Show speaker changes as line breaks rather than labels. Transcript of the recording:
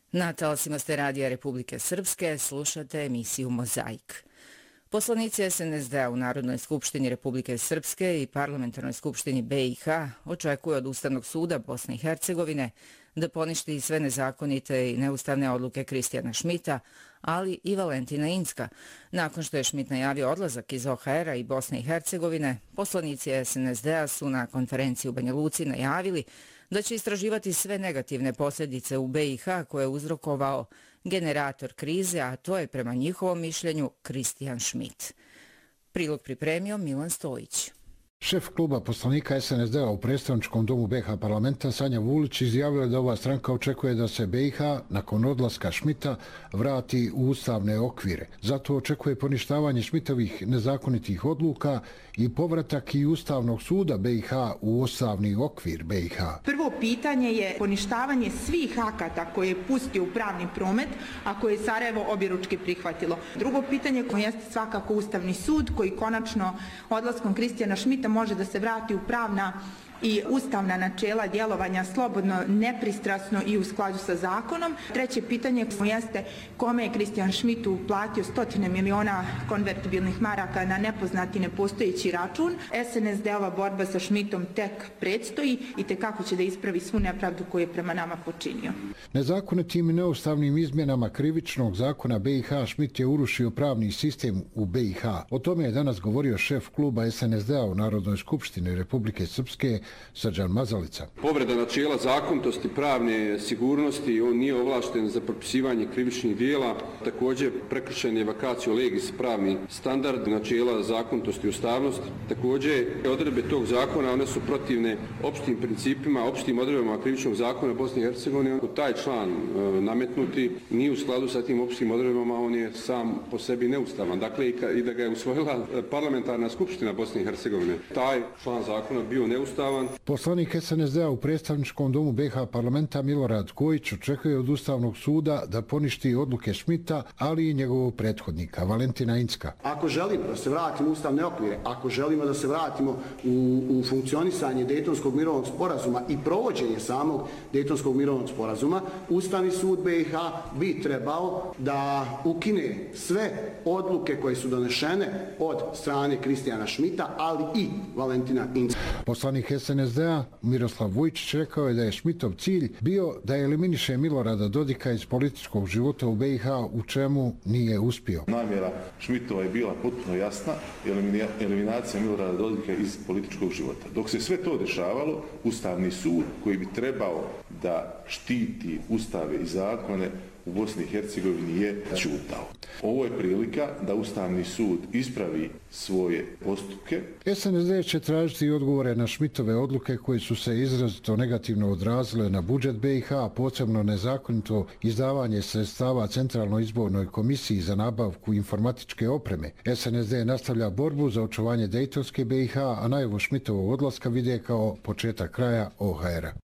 Na talasima ste Radija Republike Srpske, slušate emisiju Mozaik. Poslanici SNSD-a u Narodnoj skupštini Republike Srpske i Parlamentarnoj skupštini BiH očekuju od Ustavnog suda Bosne i Hercegovine da poništi sve nezakonite i neustavne odluke Kristijana Šmita, ali i Valentina Incka. Nakon što je Šmit najavio odlazak iz OHR-a i Bosne i Hercegovine, poslanici SNSD-a su na konferenciji u Banja Luci najavili da će istraživati sve negativne posljedice u BiH koje je uzrokovao generator krize, a to je prema njihovom mišljenju Kristijan Šmit. Prilog pripremio Milan Stojić.
Šef kluba poslanika SNSD-a u predstavničkom domu BiH parlamenta Sanja Vulić izjavila da ova stranka očekuje da se BiH nakon odlaska Šmita vrati u ustavne okvire. Zato očekuje poništavanje Šmitovih nezakonitih odluka i povratak i Ustavnog suda BiH u ustavni okvir BiH.
Prvo pitanje je poništavanje svih akata koje je pustio u pravni promet, a koje je Sarajevo objeručki prihvatilo. Drugo pitanje koje jeste svakako Ustavni sud koji konačno odlaskom Kristijana Šmita može da se vrati u pravna i ustavna načela djelovanja slobodno, nepristrasno i u skladu sa zakonom. Treće pitanje jeste kome je Kristijan Šmit uplatio 100 miliona konvertibilnih maraka na nepoznati nepostojeći račun. SNSD-ova borba sa Šmitom tek predstoji i tekako će da ispravi svu nepravdu koju je prema nama počinio.
Nezakonitim i neustavnim izmjenama krivičnog zakona BiH Šmit je urušio pravni sistem u BiH. O tome je danas govorio šef kluba SNSD-a u Narodnoj skupštini Republike Srpske Srđan Mazalica.
Povreda načela zakonitosti, pravne sigurnosti, on nije ovlašten za propisivanje krivičnih dijela. Također prekršen je vacatio legis pravni standard načela zakonitosti i ustavnosti. Također odredbe tog zakona one su protivne opštim principima, opštim odredbama krivičnog zakona Bosne i Hercegovine. Ako taj član nametnuti nije u skladu sa tim opštim odredbama, on je sam po sebi neustavan. Dakle, i da ga je usvojila parlamentarna skupština Bosne i Hercegovine, taj član zakona bio neustavan.
Poslanik SNSD-a u predstavničkom domu BiH parlamenta Milorad Kojić očekuje od Ustavnog suda da poništi odluke Šmita, ali i njegovog prethodnika Valentina Incka.
Ako želimo da se vratimo u ustavne okvire, ako želimo da se vratimo u funkcionisanje Dejtonskog mirovnog sporazuma i provođenje samog Dejtonskog mirovnog sporazuma, Ustavni sud BiH bi trebao da ukine sve odluke koje su donešene od strane Kristijana Šmita, ali i Valentina Incka.
Poslanik SNSD-a Miroslav Vujčić rekao je da je Šmitov cilj bio da eliminiše Milorada Dodika iz političkog života u BiH, u čemu nije uspio.
Namjera Šmitova je bila potpuno jasna, eliminacija Milorada Dodika iz političkog života. Dok se sve to dešavalo, Ustavni sud koji bi trebao da štiti ustave i zakone u Bosni i Hercegovini je ćutao. Ovo je prilika da Ustavni sud ispravi svoje postupke.
SNSD će tražiti odgovore na Šmitove odluke koje su se izrazito negativno odrazile na budžet BiH, posebno nezakonito izdavanje sredstava Centralnoj izbornoj komisiji za nabavku informatičke opreme. SNSD nastavlja borbu za očuvanje Dejtonske BiH, a najavu Šmitovog odlaska vide kao početak kraja OHR-a.